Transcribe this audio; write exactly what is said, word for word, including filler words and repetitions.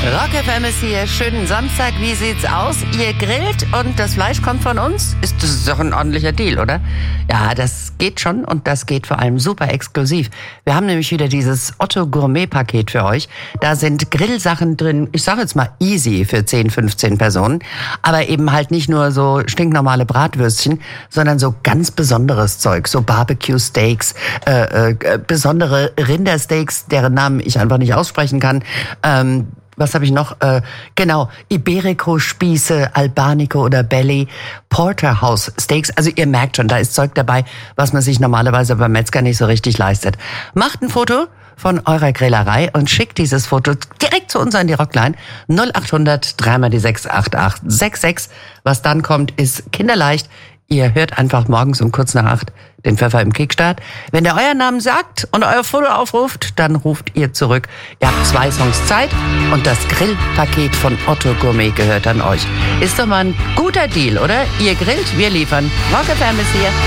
Rock F M ist hier. Schönen Samstag. Wie sieht's aus? Ihr grillt und das Fleisch kommt von uns? Ist das doch ein ordentlicher Deal, oder? Ja, das geht schon und das geht vor allem super exklusiv. Wir haben nämlich wieder dieses Otto Gourmet Paket für euch. Da sind Grillsachen drin, ich sage jetzt mal easy für zehn, fünfzehn Personen, aber eben halt nicht nur so stinknormale Bratwürstchen, sondern so ganz besonderes Zeug, so Barbecue Steaks, äh, äh, besondere Rindersteaks, deren Namen ich einfach nicht aussprechen kann. Ähm, Was habe ich noch? Äh, genau, Iberico-Spieße, Albanico oder Belly, Porterhouse-Steaks. Also ihr merkt schon, da ist Zeug dabei, was man sich normalerweise beim Metzger nicht so richtig leistet. Macht ein Foto von eurer Grillerei und schickt dieses Foto direkt zu uns an die Rockline null acht hundert drei mal die sechs acht acht sechs sechs. Was dann kommt, ist kinderleicht. Ihr hört einfach morgens um kurz nach acht den Pfeffer im Kickstart. Wenn der euren Namen sagt und euer Foto aufruft, dann ruft ihr zurück. Ihr habt zwei Songs Zeit und das Grillpaket von Otto Gourmet gehört an euch. Ist doch mal ein guter Deal, oder? Ihr grillt, wir liefern. Rock F M ist hier.